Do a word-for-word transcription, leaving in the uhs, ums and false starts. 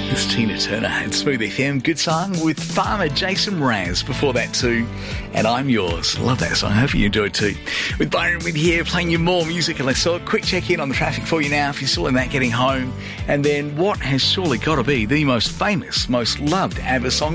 It's Tina Turner at Smooth F M. Good song with farmer Jason Mraz before that too. And I'm Yours. Love that song. I hope you enjoyed too. With Byron Wind here playing you more music. And let's do a quick check in on the traffic for you now if you're still in that getting home. And then what has surely got to be the most famous, most loved ABBA song